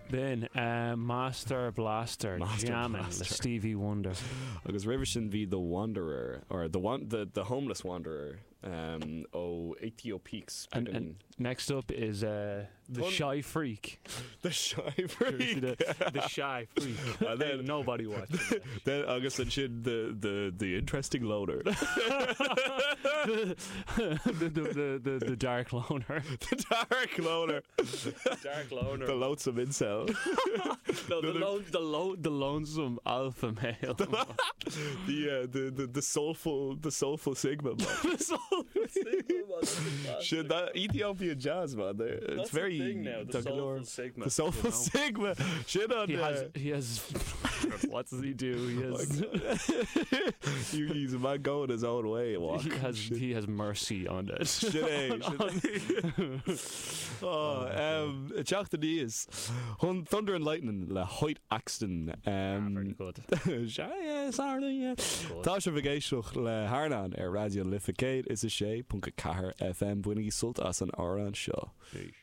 Bin Master Blaster jamming le Stevie Wonder. Agus Riverson be the Wanderer or the homeless wanderer oh ATO Peaks. And next up is the Shy Freak. The Shy Freak. the Shy Freak. And then nobody watches that. Then August and shit the interesting loner. the dark loner. The dark loner. Dark loner. The lonesome incel. No, the lonesome alpha male. The soulful Sigma. Shit, that Ethiopian jazz, man. It's very thing now. The soulful Sigma. The soulful Sigma. Shit on he has what does he do? He's a man going his own way. He has mercy on it. Shit. Jack the Diaz. Thunder and Lightning le Hoyt Axton. Very good. Sorry. Tá se bhgéisioch le Harnan Radio Lificade is a sé .4 FM buinnig sult as an áran seo.